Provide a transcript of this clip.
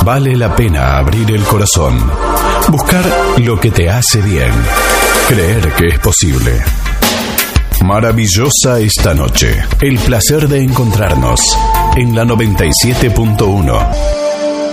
Vale la pena abrir el corazón, buscar lo que te hace bien, creer que es posible. Maravillosa esta noche. El placer de encontrarnos en la 97.1.